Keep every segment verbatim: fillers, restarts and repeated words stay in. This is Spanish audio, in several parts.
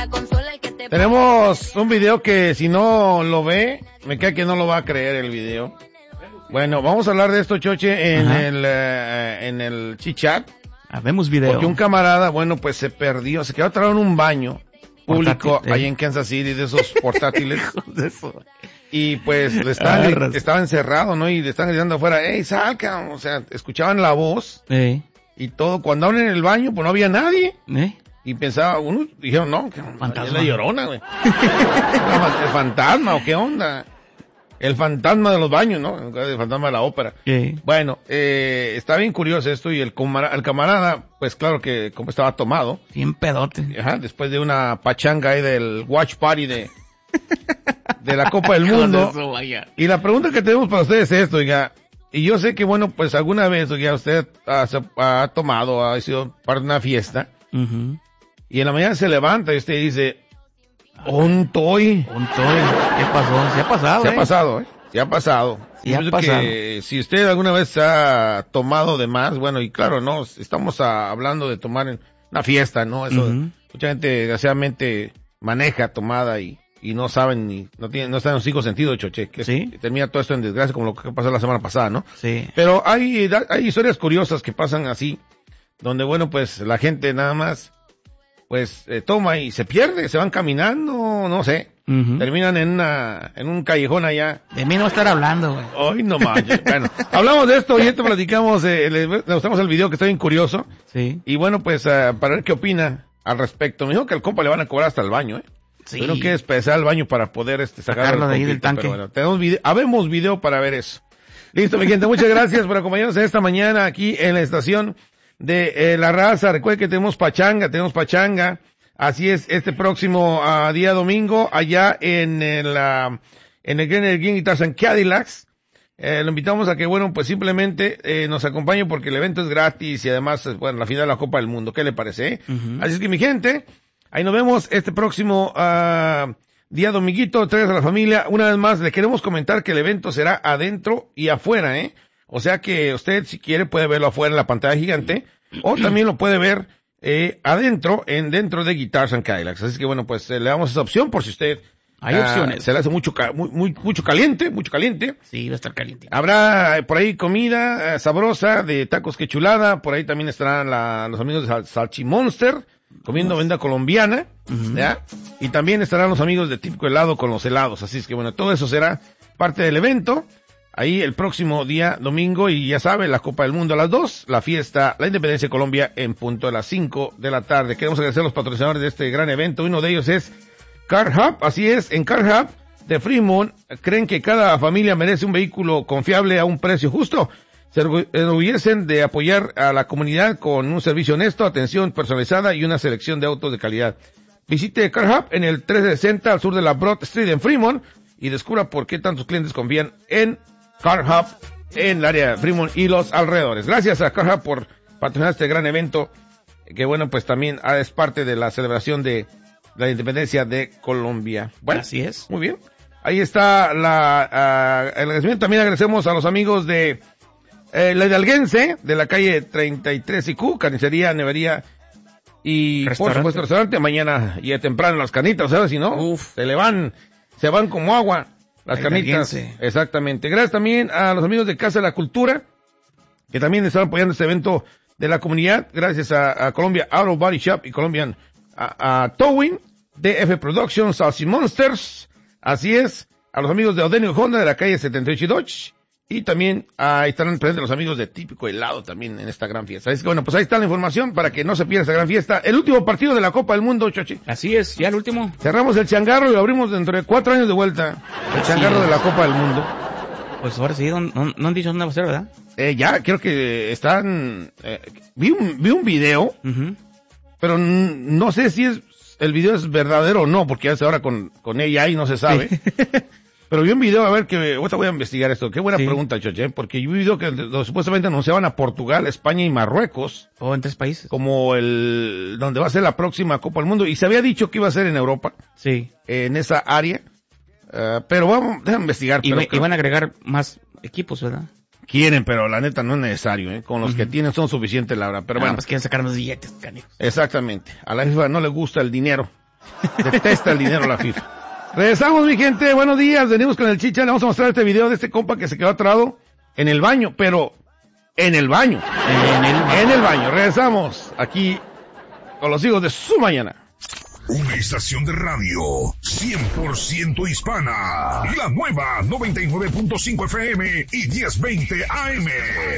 Tenemos un video que si no lo ve, me cae que no lo va a creer el video. Bueno, vamos a hablar de esto, Choche, en Ajá. el uh, en el chichat. Vemos video. Porque un camarada, bueno, pues se perdió, se quedó atrapado en un baño público Portátil, ahí eh. en Kansas City, de esos portátiles. de eso. Y pues le estaban, estaba encerrado, ¿no? Y le estaban gritando afuera, ¡ey, salca! O sea, escuchaban la voz. Eh. Y todo, cuando hablan en el baño, pues no había nadie. ¿Eh? Y pensaba, uno, dijeron, no, que fantasma. Es la Llorona, güey. ¿El fantasma o qué onda? El fantasma de los baños, ¿no? El fantasma de la ópera. Sí. Bueno, eh, está bien curioso esto y el, camara, el camarada, pues claro que como estaba tomado. Bien pedote. Ajá, después de una pachanga ahí del watch party de, de la Copa del Mundo. Eso, vaya. Y la pregunta que tenemos para ustedes es esto, oiga. Y yo sé que, bueno, pues alguna vez, oiga, usted ha, ha tomado, ha sido parte de una fiesta. Uh-huh. Y en la mañana se levanta y usted dice, un toy. Un toy. ¿Qué pasó? Se ha pasado, Se ¿eh? ha pasado, ¿eh? Se ha pasado. Se ha pasado. Que si usted alguna vez se ha tomado de más, bueno, y claro, no, estamos a, hablando de tomar en una fiesta, ¿no? Eso, uh-huh. Mucha gente, desgraciadamente, maneja tomada y, y no saben ni, no tienen, no están en los cinco sentidos, Choche, que, ¿Sí? que termina todo esto en desgracia como lo que pasó la semana pasada, ¿no? Sí. Pero hay, hay historias curiosas que pasan así, donde bueno, pues la gente nada más, pues eh, toma y se pierde, se van caminando, no sé, uh-huh. terminan en una, en un callejón allá. De mí no va a estar hablando, güey. Hoy no manches. Bueno, hablamos de esto y esto platicamos, eh, le, le mostramos el video que está bien curioso. Sí. Y bueno, pues uh, para ver qué opina al respecto. Me dijo que al compa le van a cobrar hasta el baño, ¿eh? Sí. Tuvieron que despedazar el baño para poder este sacarlo de ahí del tanque. Pero bueno, tenemos video, habemos video para ver eso. Listo, mi gente, muchas gracias por acompañarnos esta mañana aquí en la estación de eh, La Raza. Recuerden que tenemos pachanga, tenemos pachanga. Así es, este próximo uh, día domingo, allá en el, uh, en el Grenadier Guitars and Cadillacs. Eh, lo invitamos a que, bueno, pues simplemente eh, nos acompañe porque el evento es gratis y además, bueno, la final de la Copa del Mundo. ¿Qué le parece, eh? Uh-huh. Así es que, mi gente, ahí nos vemos este próximo uh, día dominguito. Traes a la familia. Una vez más, le queremos comentar que el evento será adentro y afuera, ¿eh? O sea que usted, si quiere, puede verlo afuera en la pantalla gigante o también lo puede ver eh, adentro, en dentro de Guitars and Cadillacs. Así que, bueno, pues eh, le damos esa opción por si usted hay uh, opciones. Se le hace mucho, muy, muy, mucho caliente, mucho caliente. Sí, va a estar caliente. Habrá eh, por ahí comida eh, sabrosa de tacos que chulada. Por ahí también estarán la, los amigos de Sal, Salchimonster comiendo uh-huh. venda colombiana. Uh-huh. ¿Ya? Y también estarán los amigos de Típico Helado con los helados. Así es que, bueno, todo eso será parte del evento. Ahí el próximo día domingo, y ya sabe, la Copa del Mundo a las dos, la fiesta, la Independencia de Colombia en punto a las cinco de la tarde. Queremos agradecer a los patrocinadores de este gran evento. Uno de ellos es Car Hub. Así es, en Car Hub de Fremont creen que cada familia merece un vehículo confiable a un precio justo. Se enorgullecen de apoyar a la comunidad con un servicio honesto, atención personalizada y una selección de autos de calidad. Visite Car Hub en el trescientos sesenta al sur de la Broad Street en Fremont y descubra por qué tantos clientes confían en Car Hub en el área de Fremont y los alrededores. Gracias a Car Hub por patrocinar este gran evento, que bueno, pues también es parte de la celebración de la independencia de Colombia. Bueno, así es. Muy bien. Ahí está la, uh, el agradecimiento. También agradecemos a los amigos de eh, la Hidalguense, de la calle treinta y tres I Q, carnicería, nevería y por supuesto restaurante. Mañana ya temprano las carnitas, ¿sabes? Si no, Uf. se le van, se van como agua. Las carnitas, exactamente. Gracias también a los amigos de Casa de la Cultura, que también están apoyando este evento de la comunidad. Gracias a, a Colombia Auto Body Shop y Colombian a, a Towing, D F Productions, Salsi Monsters. Así es. A los amigos de Odenio Honda de la calle setenta y ocho Dodge. Y también ahí estarán presentes los amigos de Típico Helado también en esta gran fiesta. Así que bueno, pues ahí está la información para que no se pierda esta gran fiesta. El último partido de la Copa del Mundo, Chochi. Así es, ya el último. Cerramos el changarro y lo abrimos dentro de cuatro años de vuelta. El Así changarro es. de la Copa del Mundo. Pues ahora sí, no, no, no han dicho dónde va a ser, ¿verdad? Eh, ya, creo que están... Eh, vi, un, vi un video, uh-huh. pero n- no sé si es el video es verdadero o no, porque hace ahora con, con A I no se sabe. Sí. Pero vi un video, a ver, que ahorita voy a investigar esto. Qué buena sí. pregunta, Choche, porque yo vi un video que lo, supuestamente anunciaban a Portugal, España y Marruecos. O oh, en tres países. Como el, donde va a ser la próxima Copa del Mundo. Y se había dicho que iba a ser en Europa. Sí. Eh, en esa área. Uh, pero vamos, déjame investigar. Y pero, iban a agregar más equipos, ¿verdad? Quieren, pero la neta no es necesario, ¿eh? Con los uh-huh. que tienen son suficientes, la verdad. Pero ah, bueno. pues quieren sacar más billetes, canijos. Exactamente. A la FIFA no le gusta el dinero. Detesta el dinero la FIFA. Regresamos, mi gente, buenos días, venimos con el Chicha, le vamos a mostrar este video de este compa que se quedó atorado en el baño, pero en el baño, en el, en el baño. Regresamos aquí con los hijos de su mañana. Una estación de radio cien por ciento hispana, la nueva noventa y nueve punto cinco F M y diez veinte A M.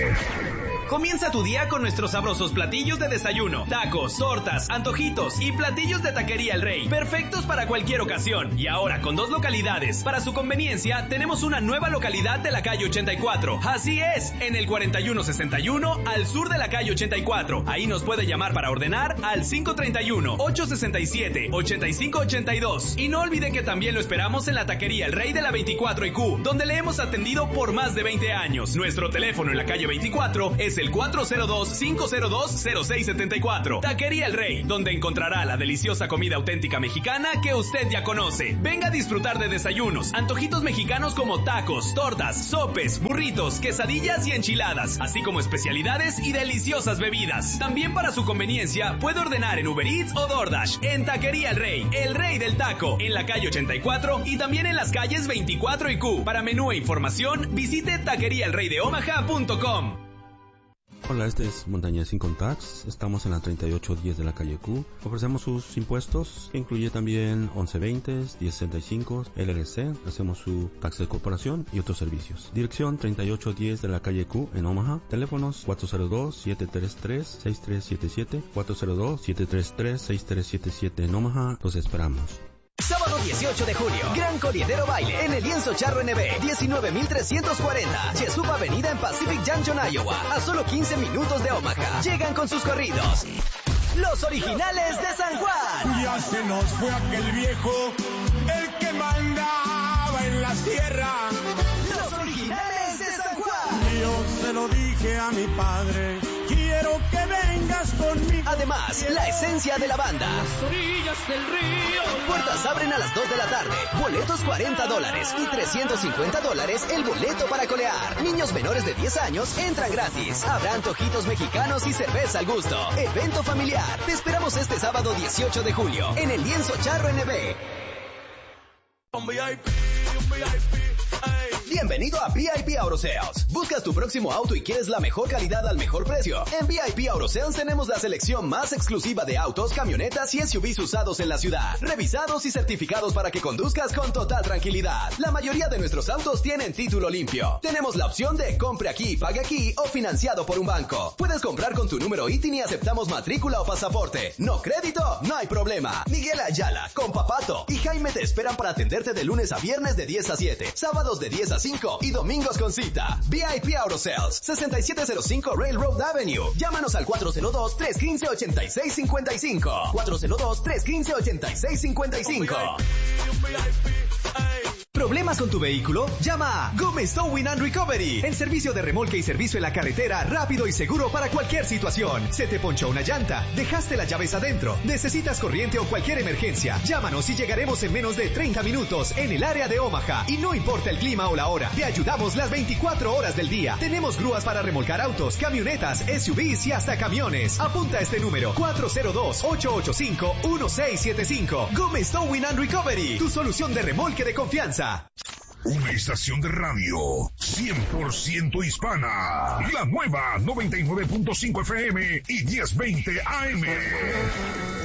Comienza tu día con nuestros sabrosos platillos de desayuno, tacos, tortas, antojitos y platillos de Taquería El Rey, perfectos para cualquier ocasión. Y ahora con dos localidades. Para su conveniencia, tenemos una nueva localidad de la calle ochenta y cuatro. Así es, en el cuarenta y uno sesenta y uno, al sur de la calle ochenta y cuatro. Ahí nos puede llamar para ordenar al cinco treinta y uno, ocho sesenta y siete, ochenta y cinco ochenta y dos. Y no olvide que también lo esperamos en la Taquería El Rey de la veinticuatro y Q, donde le hemos atendido por más de veinte años. Nuestro teléfono en la calle veinticuatro es el cuatro cero dos, cinco cero dos, cero seis siete cuatro. Taquería El Rey, donde encontrará la deliciosa comida auténtica mexicana que usted ya conoce. Venga a disfrutar de desayunos, antojitos mexicanos como tacos, tortas, sopes, burritos, quesadillas y enchiladas, así como especialidades y deliciosas bebidas. También para su conveniencia, puede ordenar en Uber Eats o DoorDash en Taquería El Rey, el rey del taco, en la calle ochenta y cuatro y también en las calles veinticuatro y Q. Para menú e información, visite taquería el rey de omaha punto com. Hola, este es Montañez Sin Contacts. Estamos en la treinta y ocho diez de la calle Q. Ofrecemos sus impuestos, que incluye también once veinte, diez sesenta y cinco, L L C. Hacemos su taxa de corporación y otros servicios. Dirección treinta y ocho diez de la calle Q en Omaha. Teléfonos cuatro cero dos, siete tres tres, seis tres siete siete, cuatro cero dos, siete tres tres, seis tres siete siete en Omaha. Los esperamos. Sábado dieciocho de julio, Gran Corriedero Baile en el Lienzo Charro N B, diecinueve mil trescientos cuarenta, Jesup Avenida en Pacific Junction, Iowa, a solo quince minutos de Omaha. Llegan con sus corridos los Originales de San Juan. Ya se nos fue aquel viejo, el que mandaba en la sierra. Los Originales de San Juan. Yo se lo dije a mi padre, quiero que vengas conmigo. Además, la esencia de la banda. Las orillas del río. Puertas abren a las dos de la tarde. Boletos cuarenta dólares y trescientos cincuenta dólares el boleto para colear. Niños menores de diez años entran gratis. Habrá antojitos mexicanos y cerveza al gusto. Evento familiar. Te esperamos este sábado dieciocho de julio en el Lienzo Charro N B. Bienvenido a V I P Auto Sales. ¿Buscas tu próximo auto y quieres la mejor calidad al mejor precio? En V I P Auto Sales tenemos la selección más exclusiva de autos, camionetas y S U Vs usados en la ciudad, revisados y certificados para que conduzcas con total tranquilidad. La mayoría de nuestros autos tienen título limpio. Tenemos la opción de compre aquí, pague aquí o financiado por un banco. Puedes comprar con tu número I T I N y aceptamos matrícula o pasaporte. ¿No crédito? No hay problema. Miguel Ayala, Compa Pato y Jaime te esperan para atenderte de lunes a viernes de diez a siete, sábados de diez a cinco y domingos con cita. V I P Auto Sales, sesenta y siete cero cinco Railroad Avenue. Llámanos al cuatro cero dos, tres uno cinco, ocho seis cinco cinco. cuatro cero dos, tres uno cinco, ocho seis cinco cinco. ¿Problemas con tu vehículo? Llama a Gómez Towing and Recovery. El servicio de remolque y servicio en la carretera, rápido y seguro para cualquier situación. Se te ponchó una llanta, dejaste las llaves adentro, necesitas corriente o cualquier emergencia. Llámanos y llegaremos en menos de treinta minutos en el área de Omaha. Y no importa el clima o la hora, te ayudamos las veinticuatro horas del día. Tenemos grúas para remolcar autos, camionetas, S U Vs y hasta camiones. Apunta este número: cuatro cero dos, ocho ocho cinco, uno seis siete cinco. Gómez Towing and Recovery, tu solución de remolque de confianza. Una estación de radio cien por ciento hispana, la nueva noventa y nueve punto cinco F M y diez veinte A M.